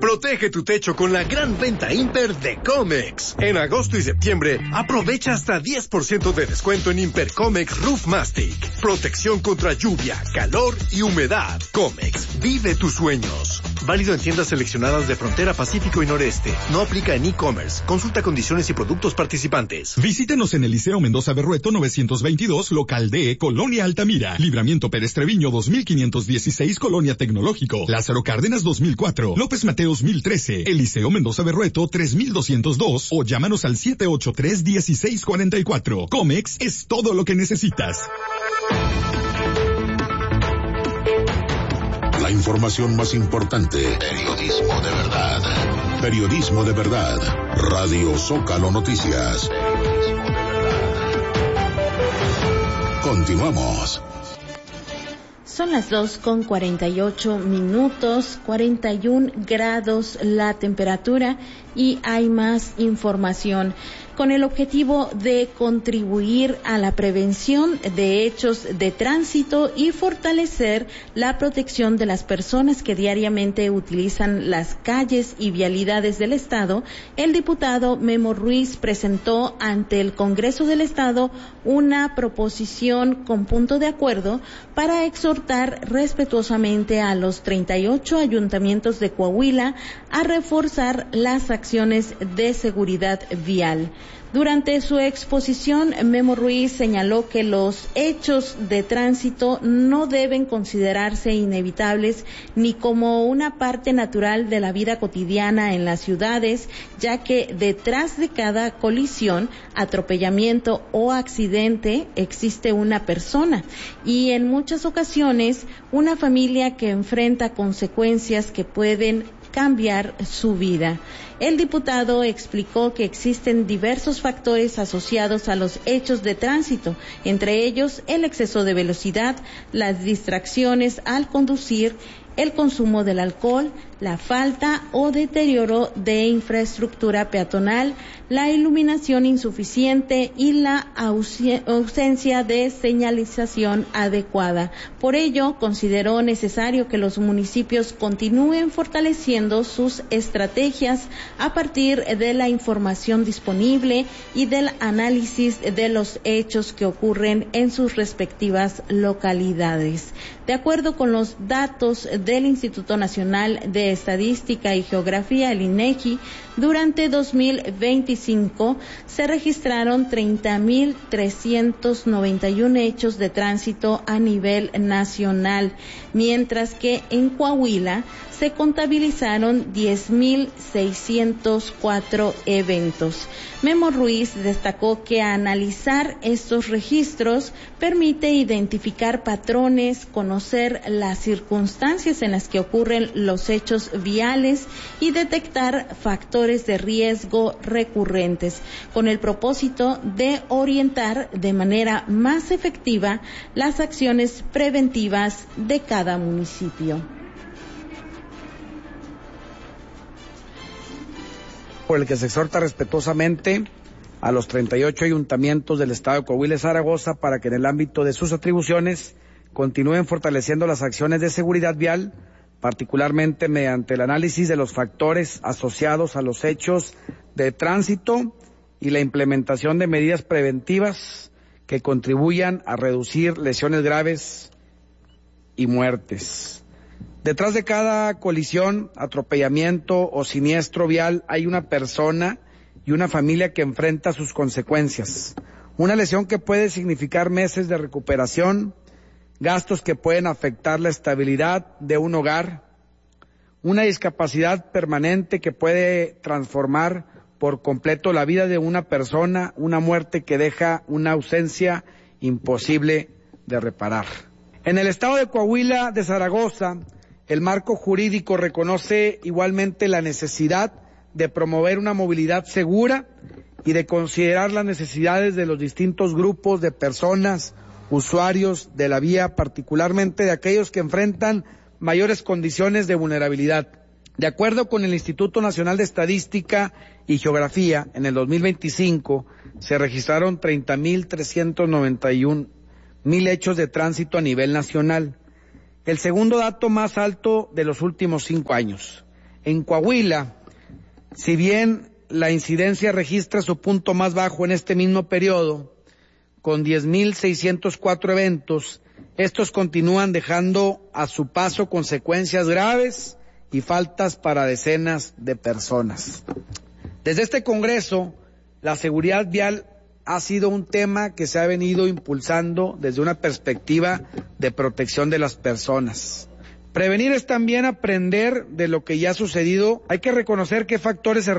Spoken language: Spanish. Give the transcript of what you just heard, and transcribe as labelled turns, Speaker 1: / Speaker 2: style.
Speaker 1: Protege tu techo con la gran venta Imper de Comex. En agosto y septiembre, aprovecha hasta 10% de descuento en Imper Comex Roof Mastic. Protección contra lluvia, calor y humedad. Comex, vive tus sueños. Válido en tiendas seleccionadas de Frontera Pacífico y Noreste. No aplica en e-commerce. Consulta condiciones y productos participantes.
Speaker 2: Visítenos en el Liceo Mendoza Berrueto 922, local D, Colonia Altamira. Libramiento Pérez Treviño 2516, Colonia Tecnológico. Lázaro Cárdenas 2004. López Mateos 1013. El Liceo Mendoza Berrueto 3202. O llámanos al 783-1644. Comex es todo lo que necesitas.
Speaker 3: La información más importante. Periodismo de verdad. Periodismo de verdad. Radio Zócalo Noticias. Continuamos.
Speaker 4: Son las 2:48, 41 grados la temperatura y hay más información. Con el objetivo de contribuir a la prevención de hechos de tránsito y fortalecer la protección de las personas que diariamente utilizan las calles y vialidades del Estado, el diputado Memo Ruiz presentó ante el Congreso del Estado una proposición con punto de acuerdo para exhortar respetuosamente a los 38 ayuntamientos de Coahuila a reforzar las acciones de seguridad vial. Durante su exposición, Memo Ruiz señaló que los hechos de tránsito no deben considerarse inevitables ni como una parte natural de la vida cotidiana en las ciudades, ya que detrás de cada colisión, atropellamiento o accidente existe una persona y en muchas ocasiones una familia que enfrenta consecuencias que pueden cambiar su vida. El diputado explicó que existen diversos factores asociados a los hechos de tránsito, entre ellos el exceso de velocidad, las distracciones al conducir, el consumo del alcohol, la falta o deterioro de infraestructura peatonal, la iluminación insuficiente y la ausencia de señalización adecuada. Por ello, consideró necesario que los municipios continúen fortaleciendo sus estrategias a partir de la información disponible y del análisis de los hechos que ocurren en sus respectivas localidades. De acuerdo con los datos del Instituto Nacional de Estadística y Geografía, el INEGI, durante 2025 se registraron 30.391 hechos de tránsito a nivel nacional, mientras que en Coahuila se contabilizaron 10.604 eventos. Memo Ruiz destacó que analizar estos registros permite identificar patrones, conocer las circunstancias en las que ocurren los hechos viales y detectar factores de riesgo recurrentes, con el propósito de orientar de manera más efectiva las acciones preventivas de cada municipio.
Speaker 5: Por el que se exhorta respetuosamente a los 38 ayuntamientos del Estado de Coahuila y Zaragoza para que en el ámbito de sus atribuciones continúen fortaleciendo las acciones de seguridad vial, particularmente mediante el análisis de los factores asociados a los hechos de tránsito y la implementación de medidas preventivas que contribuyan a reducir lesiones graves y muertes. Detrás de cada colisión, atropellamiento o siniestro vial hay una persona y una familia que enfrenta sus consecuencias. Una lesión que puede significar meses de recuperación, gastos que pueden afectar la estabilidad de un hogar, una discapacidad permanente que puede transformar por completo la vida de una persona, una muerte que deja una ausencia imposible de reparar. En el estado de Coahuila, de Zaragoza, el marco jurídico reconoce igualmente la necesidad de promover una movilidad segura y de considerar las necesidades de los distintos grupos de personas, usuarios de la vía, particularmente de aquellos que enfrentan mayores condiciones de vulnerabilidad. De acuerdo con el Instituto Nacional de Estadística y Geografía, en el 2025 se registraron 30.391 hechos de tránsito a nivel nacional, el segundo dato más alto de los últimos 5 años. En Coahuila, si bien la incidencia registra su punto más bajo en este mismo periodo, con 10.604 eventos, estos continúan dejando a su paso consecuencias graves y faltas para decenas de personas. Desde este Congreso, la seguridad vial ha sido un tema que se ha venido impulsando desde una perspectiva de protección de las personas. Prevenir es también aprender de lo que ya ha sucedido. Hay que reconocer qué factores se